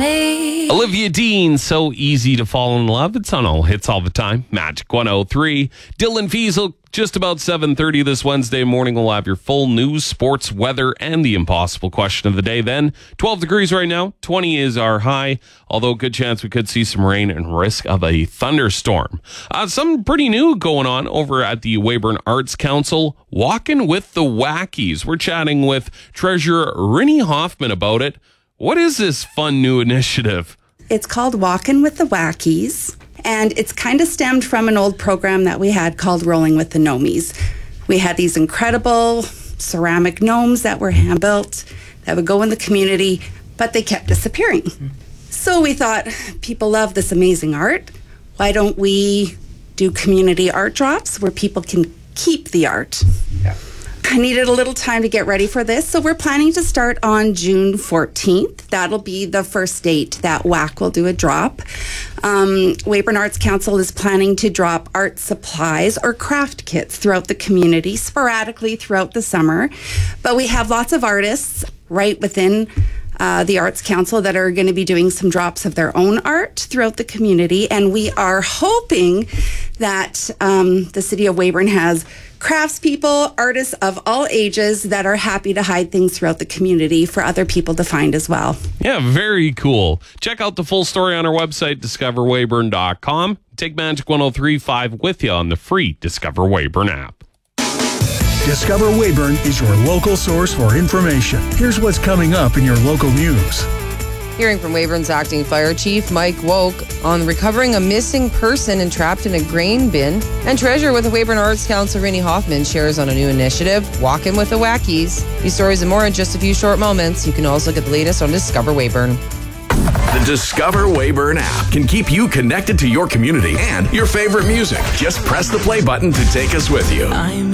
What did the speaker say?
me. Olivia Dean, So Easy to Fall in Love. It's on all hits all the time. Magic 103. Dylan Fiesel, just about 7:30 this Wednesday morning. We'll have your full news, sports, weather, and the impossible question of the day. Then 12 degrees right now. 20 is our high, although good chance we could see some rain and risk of a thunderstorm. Something pretty new going on over at the Weyburn Arts Council, Walking with the Wackies. We're chatting with Treasurer Rinnie Hoffman about it. What is this fun new initiative? It's called Walkin' with the Wackies, and it's kind of stemmed from an old program that we had called Rolling with the Gnomies. We had these incredible ceramic gnomes that were hand-built that would go in the community, but they kept disappearing. So we thought, people love this amazing art. Why don't we do community art drops where people can keep the art? Yeah. I needed a little time to get ready for this, so we're planning to start on June 14th. That'll be the first date that WAC will do a drop. Weyburn Arts Council is planning to drop art supplies or craft kits throughout the community, sporadically throughout the summer. But we have lots of artists right within the Arts Council that are going to be doing some drops of their own art throughout the community, and we are hoping that the City of Weyburn has craftspeople, artists of all ages that are happy to hide things throughout the community for other people to find as well. Yeah, very cool. Check out the full story on our website, discoverweyburn.com. Take Magic 103.5 with you on the free Discover Weyburn app. Discover Weyburn is your local source for information. Here's what's coming up in your local news. Hearing from Weyburn's acting fire chief, Mike Woke, on recovering a missing person entrapped in a grain bin. And treasurer with the Weyburn Arts Council, Rinnie Hoffman, shares on a new initiative, Walking with the Wackies. These stories and more in just a few short moments. You can also get the latest on Discover Weyburn. The Discover Weyburn app can keep you connected to your community and your favorite music. Just press the play button to take us with you.